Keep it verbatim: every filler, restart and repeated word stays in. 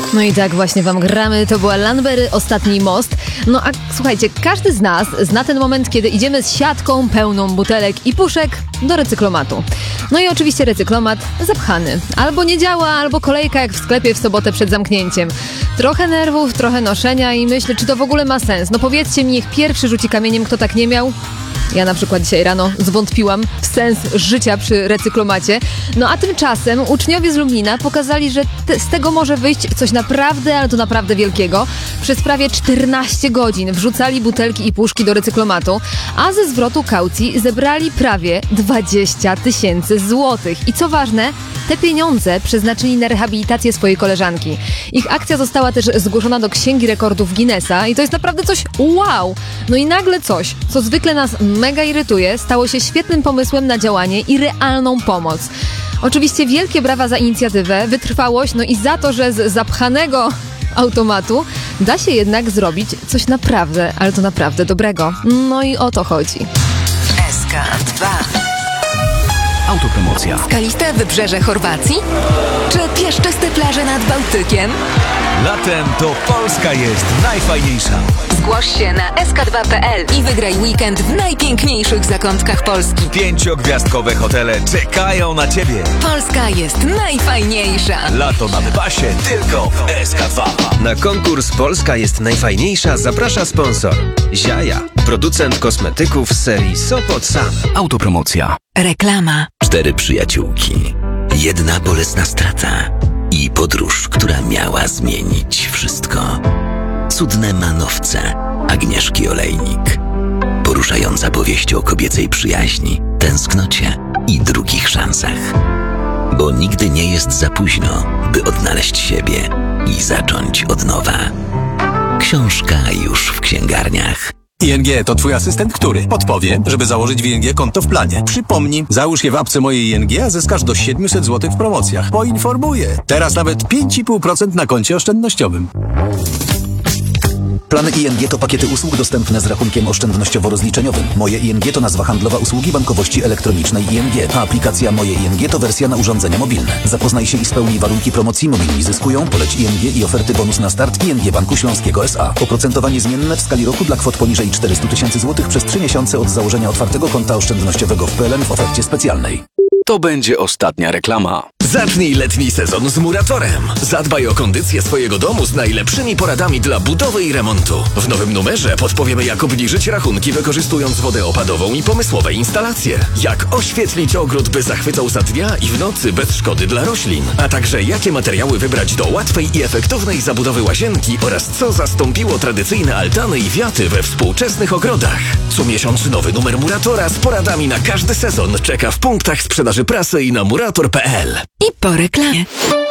No i tak właśnie wam gramy, to była Lanbery, Ostatni most. No a słuchajcie, każdy z nas zna ten moment, kiedy idziemy z siatką pełną butelek i puszek do recyklomatu. No i oczywiście recyklomat zapchany. Albo nie działa, albo kolejka jak w sklepie w sobotę przed zamknięciem. Trochę nerwów, trochę noszenia i myślę, czy to w ogóle ma sens. No powiedzcie mi, niech pierwszy rzuci kamieniem, kto tak nie miał. Ja na przykład dzisiaj rano zwątpiłam w sens życia przy recyklomacie. No a tymczasem uczniowie z Lublina pokazali, że te, z tego może wyjść coś naprawdę, ale to naprawdę wielkiego. Przez prawie czternaście godzin wrzucali butelki i puszki do recyklomatu, a ze zwrotu kaucji zebrali prawie dwadzieścia tysięcy złotych. I co ważne, te pieniądze przeznaczyli na rehabilitację swojej koleżanki. Ich akcja została też zgłoszona do Księgi Rekordów Guinnessa i to jest naprawdę coś wow! No i nagle coś, co zwykle nas mega irytuje, stało się świetnym pomysłem na działanie i realną pomoc. Oczywiście wielkie brawa za inicjatywę, wytrwałość, no i za to, że z zapchanego automatu da się jednak zrobić coś naprawdę, ale to naprawdę dobrego. No i o to chodzi. S K dwa. Autopromocja. Skaliste wybrzeże Chorwacji? Czy pieszczyste plaże nad Bałtykiem? Latem to Polska jest najfajniejsza. Zgłoś się na S K dwa kropka P L i wygraj weekend w najpiękniejszych zakątkach Polski. Pięciogwiazdkowe hotele czekają na Ciebie. Polska jest najfajniejsza. Lato na wypasie tylko w S K dwa. Na konkurs Polska jest najfajniejsza zaprasza sponsor Ziaja, producent kosmetyków z serii Sopot Sun. Autopromocja. Reklama. Cztery przyjaciółki, jedna bolesna strata i podróż, która miała zmienić wszystko. Cudne manowce Agnieszki Olejnik. Poruszająca powieść o kobiecej przyjaźni, tęsknocie i drugich szansach. Bo nigdy nie jest za późno, by odnaleźć siebie i zacząć od nowa. Książka już w księgarniach. I N G to twój asystent, który podpowie, żeby założyć w I N G konto w planie. Przypomnij, załóż je w apce Moje I N G, a zyskasz do siedemset złotych w promocjach. Poinformuję. Teraz nawet pięć i pół procent na koncie oszczędnościowym. Plany I N G to pakiety usług dostępne z rachunkiem oszczędnościowo-rozliczeniowym. Moje I N G to nazwa handlowa usługi bankowości elektronicznej I N G, a aplikacja Moje I N G to wersja na urządzenia mobilne. Zapoznaj się i spełnij warunki promocji. Mobilni zyskują, poleć I N G i oferty bonus na start I N G Banku Śląskiego S A. Oprocentowanie zmienne w skali roku dla kwot poniżej czterysta tysięcy złotych przez trzy miesiące od założenia otwartego konta oszczędnościowego w P L N w ofercie specjalnej. To będzie ostatnia reklama. Zacznij letni sezon z Muratorem. Zadbaj o kondycję swojego domu z najlepszymi poradami dla budowy i remontu. W nowym numerze podpowiemy, jak obniżyć rachunki wykorzystując wodę opadową i pomysłowe instalacje. Jak oświetlić ogród, by zachwycał za dnia i w nocy bez szkody dla roślin. A także jakie materiały wybrać do łatwej i efektownej zabudowy łazienki oraz co zastąpiło tradycyjne altany i wiaty we współczesnych ogrodach. Co miesiąc nowy numer Muratora z poradami na każdy sezon czeka w punktach sprzedaży prasy i na murator kropka P L. I po reklamie.